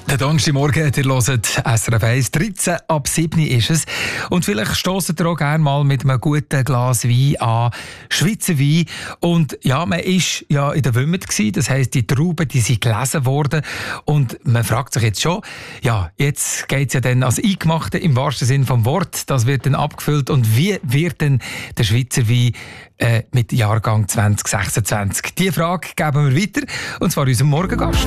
Der Donnerstagmorgen, ihr hört SRF 1, 13 ab 7 ist es. Und vielleicht stossen ihr auch gerne mal mit einem guten Glas Wein an, Schweizer Wein. Und ja, man war ja in der Wümmet gewesen, das heisst, die Trauben, die sind gelesen worden. Und man fragt sich jetzt schon, ja, jetzt geht es ja dann als Eingemachte im wahrsten Sinn vom Wort. Das wird dann abgefüllt. Und wie wird denn der Schweizer Wein mit Jahrgang 2026? Diese Frage geben wir weiter, und zwar unserem Morgengast.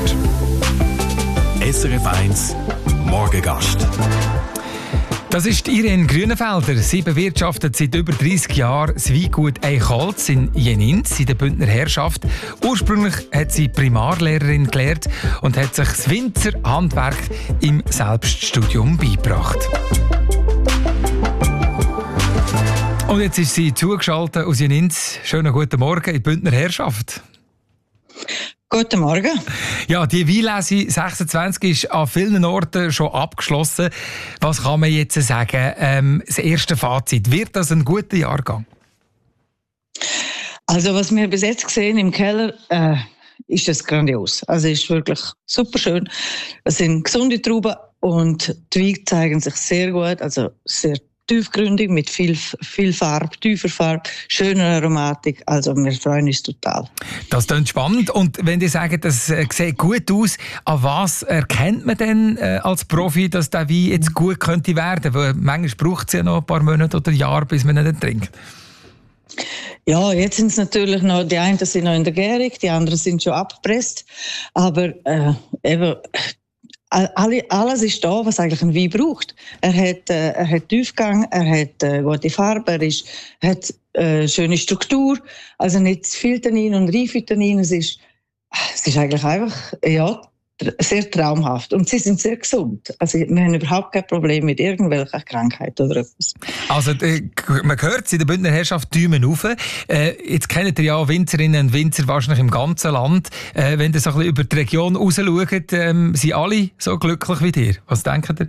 SRF 1 Morgengast. Das ist Irene Grünenfelder. Sie bewirtschaftet seit über 30 Jahren das Weingut Eichholz in Jenins in der Bündner Herrschaft. Ursprünglich hat sie Primarlehrerin gelernt und hat sich das Winzerhandwerk im Selbststudium beigebracht. Und jetzt ist sie zugeschaltet aus Jenins. Schönen guten Morgen in die Bündner Herrschaft. Guten Morgen. Ja, die Weinlese 26 ist an vielen Orten schon abgeschlossen. Was kann man jetzt sagen? Das erste Fazit. Wird das ein guter Jahrgang? Also was wir bis jetzt gesehen im Keller, ist das grandios. Also ist wirklich super schön. Es sind gesunde Trauben und die Weine zeigen sich sehr gut, also sehr tiefgründig, mit viel Farbe, tiefer Farbe, schöner Aromatik. Also wir freuen uns total. Das klingt spannend. Und wenn die sagen, das sieht gut aus, an was erkennt man denn als Profi, dass der Wein jetzt gut könnte werden? Weil manchmal braucht es ja noch ein paar Monate oder Jahre, bis man ihn trinkt. Ja, jetzt sind es natürlich noch, die einen sind noch in der Gärung, die anderen sind schon abgepresst. Aber eben, alles ist da, was eigentlich ein Wein braucht. Er hat Tiefgang, er hat gute Farbe, er hat schöne Struktur, also nicht zu viel Tannin und reife Tannin. Es ist eigentlich einfach sehr traumhaft. Und sie sind sehr gesund. Also wir haben überhaupt kein Problem mit irgendwelcher Krankheit oder etwas. Also man hört es in der Bündner Herrschaft Däumen rauf. Jetzt kennt ihr ja Winzerinnen und Winzer wahrscheinlich im ganzen Land. Wenn ihr so ein bisschen über die Region raus schaut, sind alle so glücklich wie ihr? Was denkt ihr?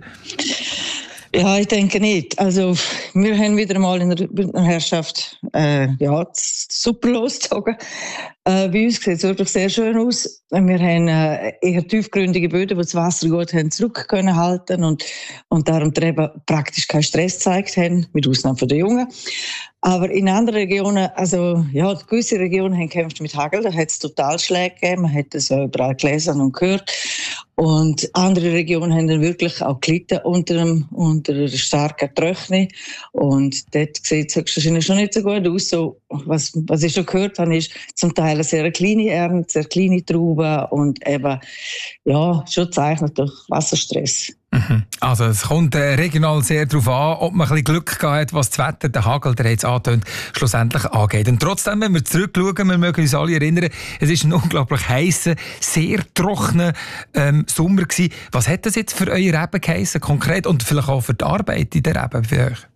Ja, ich denke nicht. Also, wir haben wieder mal in der Bündner Herrschaft super losgezogen. Bei uns sieht es wirklich sehr schön aus. Wir haben eher tiefgründige Böden, die das Wasser gut haben zurück können halten und darum die Reben praktisch keinen Stress gezeigt haben, mit Ausnahme von den Jungen. Aber in anderen Regionen, gewisse Regionen haben gekämpft mit Hagel, da hat es total Schläge gegeben, man hat es überall gelesen und gehört. Und andere Regionen haben dann wirklich auch gelitten unter einer starken Trockenheit. Und dort sieht es höchstwahrscheinlich schon nicht so gut aus. So, was ich schon gehört habe, ist zum Teil eine sehr kleine Ernte, sehr kleine Trauben und eben, schon zeichnet durch Wasserstress. Also es kommt regional sehr darauf an, ob man ein bisschen Glück gehabt hat, was das Wetter, der Hagel, der jetzt antönt, schlussendlich angeht. Und trotzdem, wenn wir zurückschauen, wir mögen uns alle erinnern, es war ein unglaublich heißer, sehr trockener Sommer gewesen. Was hat das jetzt für eure Reben geheissen, konkret, und vielleicht auch für die Arbeit in der Reben für euch?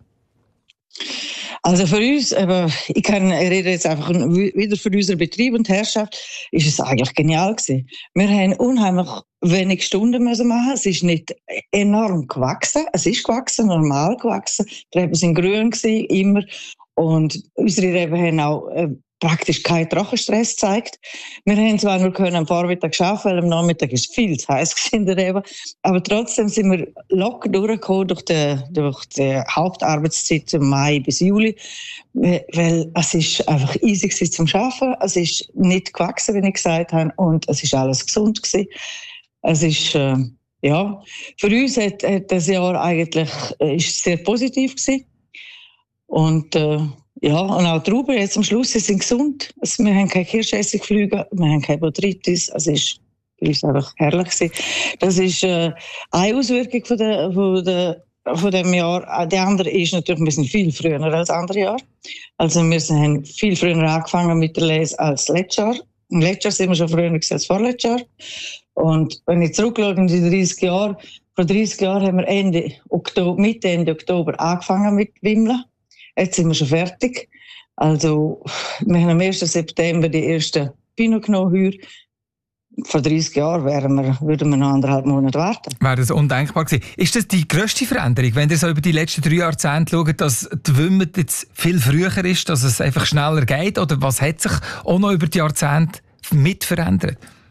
Also für uns, ich rede jetzt einfach wieder für unseren Betrieb und Herrschaft, ist es eigentlich genial gewesen. Wir haben unheimlich wenig Stunden müssen machen. Es ist nicht enorm gewachsen. Es ist gewachsen, normal gewachsen. Die Reben sind grün gewesen, immer. Und unsere Reben haben auch praktisch keinen Trockenstress gezeigt. Wir haben zwar nur am Vormittag arbeiten, weil am Nachmittag ist viel zu heiß in der Rebe, aber trotzdem sind wir locker durchgekommen durch die Hauptarbeitszeit im Mai bis Juli, weil es ist einfach easy gewesen zum Arbeiten. Es ist nicht gewachsen, wie ich gesagt habe, und es ist alles gesund gewesen. Es ist für uns hat das Jahr eigentlich ist sehr positiv gewesen. Und und auch die Trauben jetzt am Schluss, sie sind gesund. Also, wir haben keine Kirschessigflüge, wir haben keine Botrytis. Es ist für uns einfach herrlich gewesen. Das ist eine Auswirkung von dem Jahr. Die andere ist natürlich, wir sind viel früher als andere Jahre. Also wir haben viel früher angefangen mit der Lese als letztes Jahr. Im letzten Jahr sind wir schon früher als vorletztes Jahr. Und wenn ich zurückschaue in die 30 Jahre, vor 30 Jahren haben wir Mitte Ende Oktober angefangen mit Wimmeln. Jetzt sind wir schon fertig. Also, wir haben am 1. September die ersten Pinot genommen heuer. Vor 30 Jahren würden wir noch 1,5 Monate warten. Wäre das undenkbar gewesen. Ist das die grösste Veränderung, wenn ihr so über die letzten 3 Jahrzehnte schaut, dass die Wümmet jetzt viel früher ist, dass es einfach schneller geht? Oder was hat sich auch noch über die Jahrzehnte mit verändert?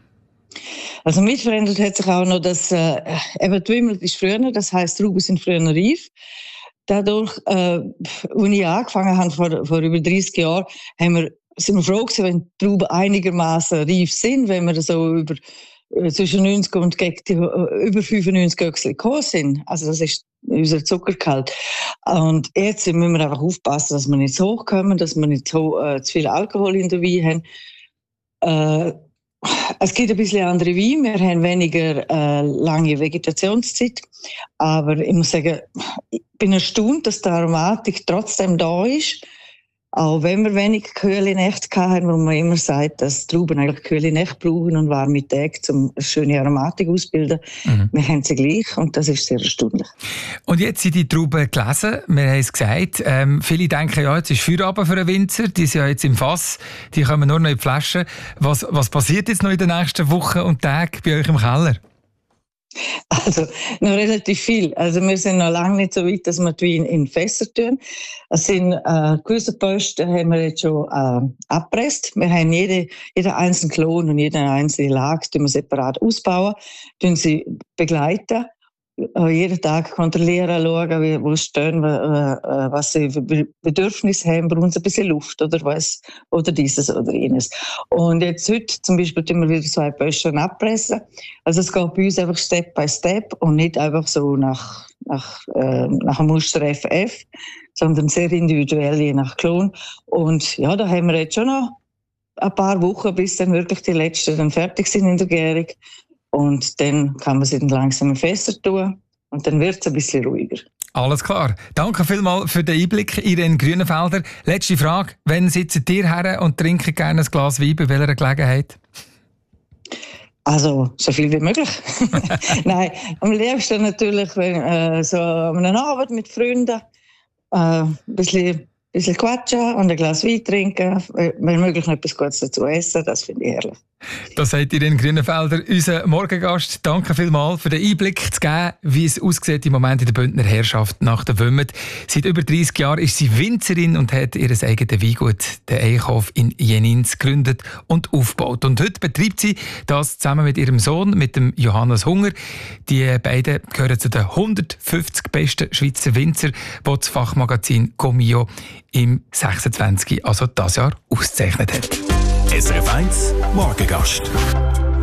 Also mit verändert hat sich auch noch, dass eben die Wimmel ist früher, das heisst, Trauben sind früher reif. Dadurch, als ich angefangen habe, vor über 30 Jahren, sind wir froh gewesen, wenn die Trauben einigermaßen reif sind, wenn wir so über zwischen 90 und über 95 Göchsel gekommen sind. Also das ist unser Zuckergehalt. Und jetzt müssen wir einfach aufpassen, dass wir nicht so hochkommen, dass wir nicht so zu viel Alkohol in der Wein haben. Es gibt ein bisschen andere Weine, wir haben weniger lange Vegetationszeit, aber ich muss sagen, ich bin erstaunt, dass die Aromatik trotzdem da ist, auch wenn wir wenig kühle Nächte hatten, wo man immer sagt, dass Trauben eigentlich kühle Nächte brauchen und warme Tage, um eine schöne Aromatik auszubilden. Wir haben sie gleich und das ist sehr erstaunlich. Und jetzt sind die Trauben gelesen, wir haben es gesagt. Viele denken, ja, jetzt ist Feierabend für einen Winzer, die sind ja jetzt im Fass, die kommen nur noch in die Flaschen. Was passiert jetzt noch in den nächsten Wochen und Tagen bei euch im Keller? Also, noch relativ viel. Also, wir sind noch lange nicht so weit, dass wir die Weine in Fässer tun. Es sind, gewisse Posten haben wir jetzt schon, abgepresst. Wir haben jeden einzelnen Klon und jede einzelne Lage, die wir separat ausbauen, tun sie begleiten. Jeden Tag kontrollieren, schauen, wo sie stehen, was sie für Bedürfnisse haben, brauchen sie ein bisschen Luft oder was, oder dieses oder jenes. Und jetzt heute zum Beispiel tun wir wieder 2 Böschen abpressen. Also es geht bei uns einfach Step by Step und nicht einfach so nach einem Muster FF, sondern sehr individuell, je nach Klon. Und ja, da haben wir jetzt schon noch ein paar Wochen, bis dann wirklich die letzten dann fertig sind in der Gärung. Und dann kann man sie dann langsam in Fässer tun und dann wird es ein bisschen ruhiger. Alles klar. Danke vielmals für den Einblick, Irene Grünenfelder. Letzte Frage. Wann sitzt ihr her und trinkt gerne ein Glas Wein, bei welcher Gelegenheit? Also, so viel wie möglich. Nein, am liebsten natürlich, wenn so an einem Abend mit Freunden ein bisschen quatschen und ein Glas Wein trinken, wenn möglich noch etwas Gutes dazu essen, das finde ich herrlich. Das sagt Irene Grünenfelder, unser Morgengast. Danke vielmals für den Einblick zu geben, wie es aussieht im Moment in der Bündner Herrschaft nach der Wümmet. Seit über 30 Jahren ist sie Winzerin und hat ihr eigenes Weingut, den Eichhof in Jenins, gegründet und aufgebaut. Und heute betreibt sie das zusammen mit ihrem Sohn, mit dem Johannes Hunger. Die beiden gehören zu den 150 besten Schweizer Winzer, die das Fachmagazin Comio im 26, also das Jahr, ausgezeichnet hat. SRF 1 Morgengast.